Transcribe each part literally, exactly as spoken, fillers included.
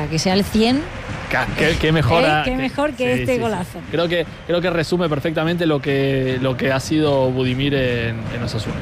sea, que sea el cien. Qué, qué mejor, ¿Eh? Qué mejor que sí, este sí, golazo. Sí. Creo que creo que resume perfectamente lo que lo que ha sido Budimir en, en Osasuna.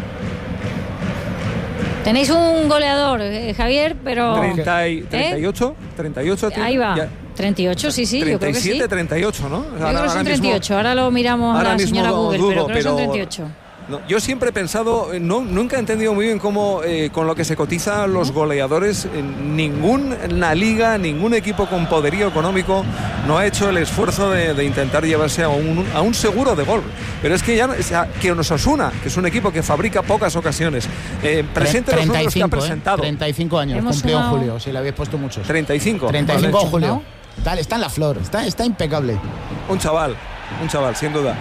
Tenéis un goleador, eh, Javier, pero treinta y, treinta y ocho, ¿eh? treinta y ocho. Ahí va. Ya. treinta y ocho, sí, sí, treinta y siete, yo creo que sí. treinta y ocho, ¿no? Yo ahora, creo que son treinta y ocho, mismo, ahora lo miramos a la señora Google, dudo, pero creo que son treinta y ocho. No, yo siempre he pensado, no, nunca he entendido muy bien cómo eh, con lo que se cotiza los goleadores, en ninguna liga, ningún equipo con poderío económico no ha hecho el esfuerzo de, de intentar llevarse a un, a un seguro de gol. Pero es que ya o sea, que nos Osasuna, que es un equipo que fabrica pocas ocasiones, eh, presente los números que ha presentado. ¿eh? treinta y cinco años, cumplió en julio, si le habéis puesto muchos. treinta y cinco. treinta y cinco vale. Julio. ¿No? Tal, está en la flor, está, está impecable. Un chaval. Un chaval, sin duda.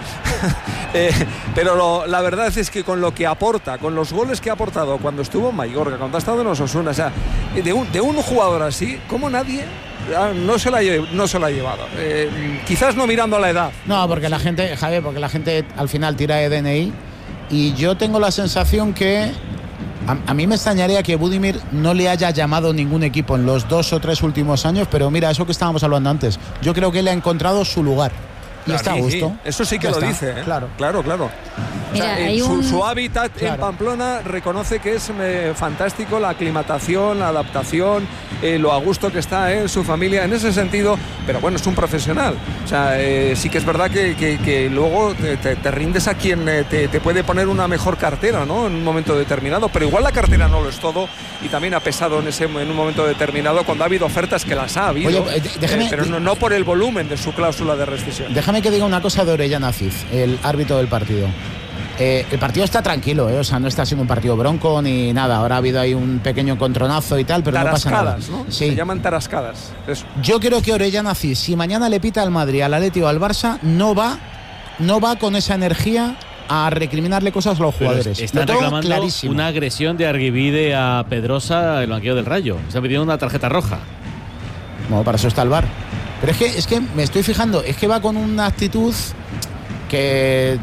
eh, pero lo, la verdad es que con lo que aporta, con los goles que ha aportado cuando estuvo en Mallorca, cuando ha estado en Osasuna, o sea, de un, de un jugador así, como nadie no se la, no se la ha llevado. Eh, quizás no mirando a la edad. No, porque la gente, Javier, porque la gente al final tira de D N I y yo tengo la sensación que A, a mí me extrañaría que Budimir no le haya llamado ningún equipo en los dos o tres últimos años, pero mira, eso que estábamos hablando antes, yo creo que él ha encontrado su lugar. Y claro, está a gusto. Sí, eso sí que ya lo está. dice, ¿eh? Claro, claro, claro. Mira, o sea, hay su, un... su hábitat claro. en Pamplona reconoce que es eh, fantástico, la aclimatación, la adaptación, eh, lo a gusto que está en eh, su familia, en ese sentido, pero bueno, es un profesional. O sea, eh, sí que es verdad que, que, que luego te, te, te rindes a quien eh, te, te puede poner una mejor cartera, ¿no? En un momento determinado, pero igual la cartera no lo es todo y también ha pesado en, ese, en un momento determinado cuando ha habido ofertas que las ha habido, Oye, déjame, eh, pero no, no por el volumen de su cláusula de rescisión. Déjame que diga una cosa de Orellana Cid, el árbitro del partido. Eh, el partido está tranquilo, eh, o sea, no está siendo un partido bronco ni nada. Ahora ha habido ahí un pequeño encontronazo y tal, pero tarascadas, no pasa nada. ¿no? Sí. Se llaman tarascadas. Eso. Yo creo que Orellana Cid, si mañana le pita al Madrid, al Atleti o al Barça, no va, no va con esa energía a recriminarle cosas a los jugadores. Pero están reclamando clarísimo. Una agresión de Arguivide a Pedrosa en el banquillo del Rayo. Están pidiendo una tarjeta roja. Bueno, para eso está el V A R. Pero es que, es que me estoy fijando, es que va con una actitud que...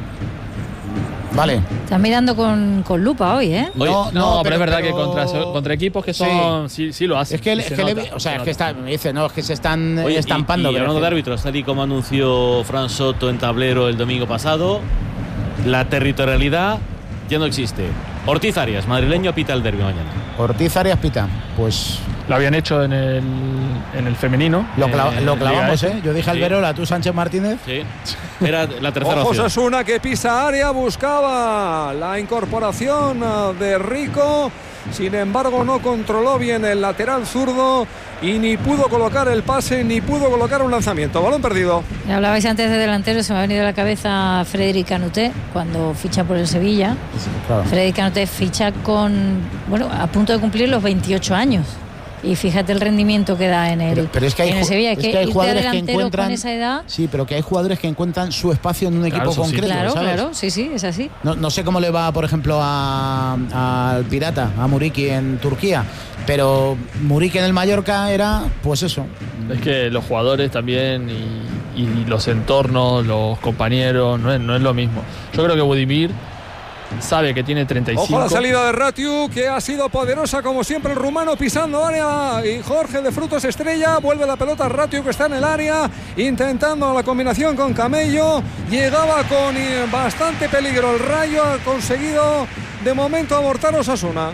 Vale. Estás mirando con, con lupa hoy, ¿eh? Oye, no, no, no, pero, pero es verdad pero... que contra, contra equipos que son... Sí, sí, sí lo hacen. Es que, sí es que nota, le, o sea, es nota. que está, me dice, no, es que se están Oye, estampando. Y, y pero hablando es que... de árbitros, tal y como anunció Fran Soto en Tablero el domingo pasado, la territorialidad ya no existe. Ortiz Arias, madrileño, pita el derbi mañana. Ortiz Arias pita, pues... Lo habían hecho en el, en el femenino. Lo, clav eh, lo clavamos, Liga ¿eh? Yo dije sí. Alberola, tú Sánchez Martínez. Sí, era la tercera Ojo, opción. Osasuna que pisa área, buscaba la incorporación de Rico. Sin embargo, no controló bien el lateral zurdo y ni pudo colocar el pase, ni pudo colocar un lanzamiento. Balón perdido. Ya hablabais antes de delantero, se me ha venido a la cabeza Frédéric Canuté cuando ficha por el Sevilla. Sí, claro. Frédéric Canuté ficha con, bueno, a punto de cumplir los veintiocho años. Y fíjate el rendimiento que da en el, pero, pero es que hay, en el Sevilla. es que, que hay jugadores que encuentran con esa edad. Sí, pero que hay jugadores que encuentran su espacio en un Claro, equipo concreto. sí. Claro, ¿sabes? claro, sí, sí, es así. No, no sé cómo le va, por ejemplo, al Pirata, a Muriqui en Turquía, pero Muriqui en el Mallorca era, pues eso. Es que los jugadores también y, y los entornos, los compañeros, no es, no es lo mismo. Yo creo que Budimir sabe que tiene treinta y cinco. Ojo la salida de Ratiu, que ha sido poderosa como siempre el rumano pisando área, y Jorge de Frutos estrella, vuelve la pelota a Ratiu que está en el área, intentando la combinación con Camello, llegaba con bastante peligro el Rayo, ha conseguido de momento abortar Osasuna.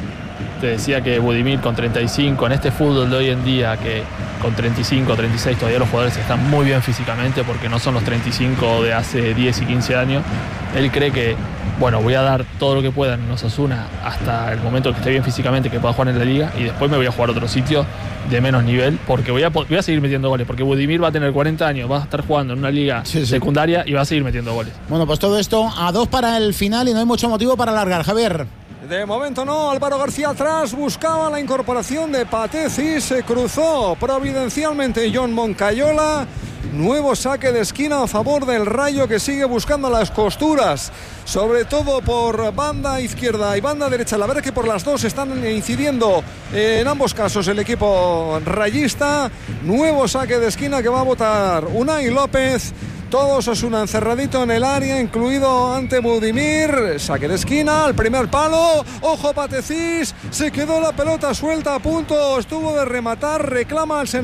Te decía que Budimir con treinta y cinco, en este fútbol de hoy en día, que con treinta y cinco, treinta y seis todavía los jugadores están muy bien físicamente porque no son los treinta y cinco de hace diez y quince años. Él cree que, bueno, voy a dar todo lo que pueda en Osasuna hasta el momento que esté bien físicamente, que pueda jugar en la liga, y después me voy a jugar a otro sitio de menos nivel porque voy a, voy a seguir metiendo goles, porque Budimir va a tener cuarenta años, va a estar jugando en una liga sí, sí. secundaria y va a seguir metiendo goles. Bueno, pues todo esto a dos para el final y no hay mucho motivo para alargar, Javier. De momento no, Álvaro García atrás, buscaba la incorporación de Pateci, se cruzó providencialmente John Moncayola. Nuevo saque de esquina a favor del Rayo, que sigue buscando las costuras, sobre todo por banda izquierda y banda derecha. La verdad es que por las dos están incidiendo eh, en ambos casos el equipo rayista. Nuevo saque de esquina que va a botar Unai López. Todos es un encerradito en el área, incluido ante Budimir. Saque de esquina, al primer palo. Ojo Pateci, se quedó la pelota suelta a punto, estuvo de rematar, reclama al